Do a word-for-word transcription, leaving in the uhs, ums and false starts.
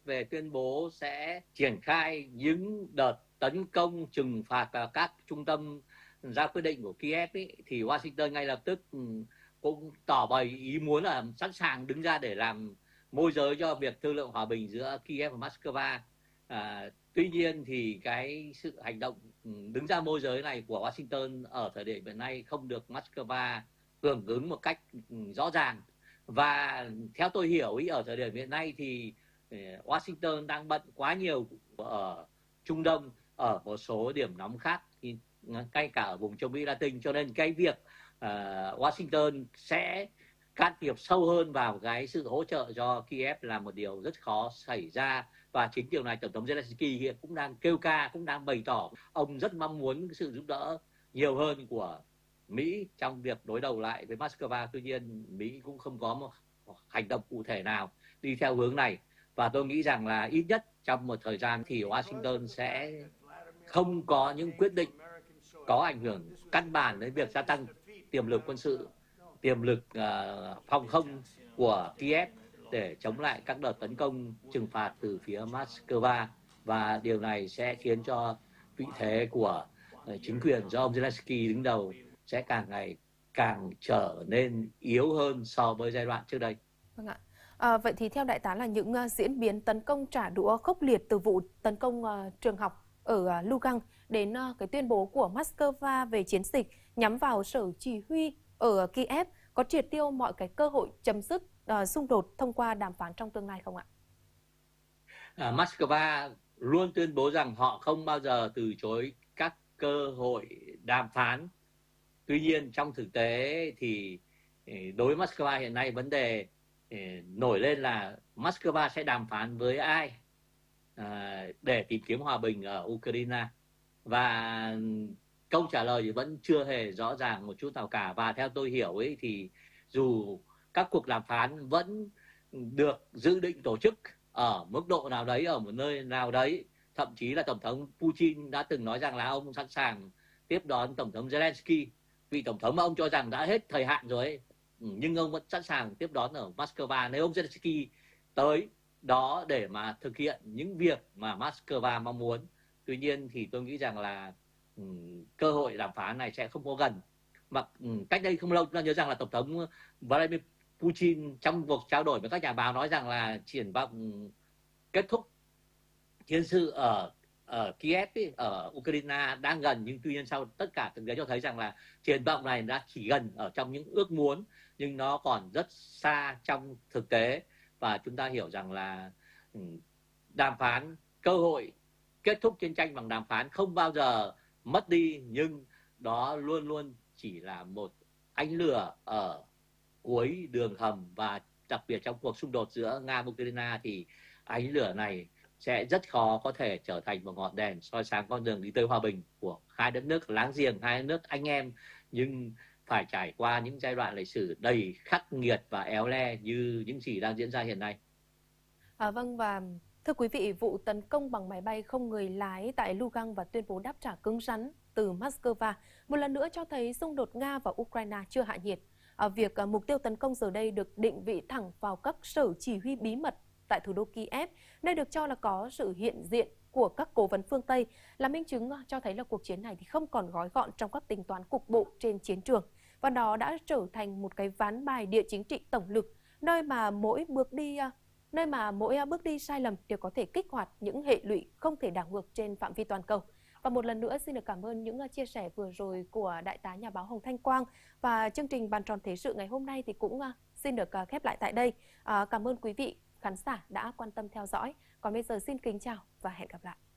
về tuyên bố sẽ triển khai những đợt tấn công trừng phạt các trung tâm ra quyết định của Kiev ấy, thì Washington ngay lập tức cũng tỏ bày ý muốn là sẵn sàng đứng ra để làm môi giới cho việc thương lượng hòa bình giữa Kiev và Moscow. À, tuy nhiên thì cái sự hành động đứng ra môi giới này của Washington ở thời điểm hiện nay không được Moscow hưởng ứng một cách rõ ràng. Và theo tôi hiểu ý, ở thời điểm hiện nay thì Washington đang bận quá nhiều ở Trung Đông, ở một số điểm nóng khác, ngay cả ở vùng châu Mỹ Latin, cho nên cái việc uh, Washington sẽ can thiệp sâu hơn vào cái sự hỗ trợ cho Kiev là một điều rất khó xảy ra. Và chính điều này Tổng thống Zelensky hiện cũng đang kêu ca, cũng đang bày tỏ ông rất mong muốn sự giúp đỡ nhiều hơn của Mỹ trong việc đối đầu lại với Moscow. Tuy nhiên Mỹ cũng không có một hành động cụ thể nào đi theo hướng này. Và tôi nghĩ rằng là ít nhất trong một thời gian thì Washington sẽ không có những quyết định có ảnh hưởng căn bản đến việc gia tăng tiềm lực quân sự, tiềm lực uh, phòng không của Kiev để chống lại các đợt tấn công trừng phạt từ phía Moscow. Và điều này sẽ khiến cho vị thế của uh, chính quyền do ông Zelensky đứng đầu sẽ càng ngày càng trở nên yếu hơn so với giai đoạn trước đây. Vâng ạ. À, vậy thì theo đại tá là những uh, diễn biến tấn công trả đũa khốc liệt từ vụ tấn công uh, trường học ở uh, Lugansk đến uh, cái tuyên bố của Moscow về chiến dịch nhắm vào sở chỉ huy ở Kiev có triệt tiêu mọi cái cơ hội chấm dứt uh, xung đột thông qua đàm phán trong tương lai không ạ? À, Moscow luôn tuyên bố rằng họ không bao giờ từ chối các cơ hội đàm phán. Tuy nhiên trong thực tế thì đối với Moscow hiện nay vấn đề nổi lên là Moscow sẽ đàm phán với ai à, để tìm kiếm hòa bình ở Ukraine. Và câu trả lời thì vẫn chưa hề rõ ràng một chút nào cả. Và theo tôi hiểu ấy thì dù các cuộc đàm phán vẫn được dự định tổ chức ở mức độ nào đấy, ở một nơi nào đấy, thậm chí là Tổng thống Putin đã từng nói rằng là ông sẵn sàng tiếp đón Tổng thống Zelensky, vị Tổng thống mà ông cho rằng đã hết thời hạn rồi ấy. Nhưng ông vẫn sẵn sàng tiếp đón ở Moscow nếu ông Zelensky tới đó để mà thực hiện những việc mà Moscow mong muốn. Tuy nhiên thì tôi nghĩ rằng là um, cơ hội đàm phán này sẽ không có gần. Mà um, cách đây không lâu chúng ta nhớ rằng là Tổng thống Vladimir Putin trong cuộc trao đổi với các nhà báo nói rằng là triển vọng kết thúc chiến sự ở ở Kiev ấy, ở Ukraine đang gần. Nhưng tuy nhiên sau tất cả thực tế cho thấy rằng là triển vọng này đã chỉ gần ở trong những ước muốn, nhưng nó còn rất xa trong thực tế. Và chúng ta hiểu rằng là đàm phán, cơ hội kết thúc chiến tranh bằng đàm phán không bao giờ mất đi, nhưng đó luôn luôn chỉ là một ánh lửa ở cuối đường hầm. Và đặc biệt trong cuộc xung đột giữa Nga và Ukraine thì ánh lửa này sẽ rất khó có thể trở thành một ngọn đèn soi sáng con đường đi tới hòa bình của hai đất nước láng giềng, hai đất nước anh em, nhưng phải trải qua những giai đoạn lịch sử đầy khắc nghiệt và éo le như những gì đang diễn ra hiện nay. À, vâng, và thưa quý vị, vụ tấn công bằng máy bay không người lái tại Lugansk và tuyên bố đáp trả cứng rắn từ Moscow một lần nữa cho thấy xung đột Nga và Ukraine chưa hạ nhiệt. À, việc à, mục tiêu tấn công giờ đây được định vị thẳng vào các sở chỉ huy bí mật tại thủ đô Kiev, nơi được cho là có sự hiện diện của các cố vấn phương Tây, là minh chứng cho thấy là cuộc chiến này thì không còn gói gọn trong các tính toán cục bộ trên chiến trường, và đó đã trở thành một cái ván bài địa chính trị tổng lực, nơi mà mỗi bước đi nơi mà mỗi bước đi sai lầm đều có thể kích hoạt những hệ lụy không thể đảo ngược trên phạm vi toàn cầu. Và một lần nữa xin được cảm ơn những chia sẻ vừa rồi của đại tá nhà báo Hồng Thanh Quang, và chương trình Bàn tròn Thế sự ngày hôm nay thì cũng xin được khép lại tại đây. Cảm ơn quý vị khán giả đã quan tâm theo dõi. Còn bây giờ xin kính chào và hẹn gặp lại.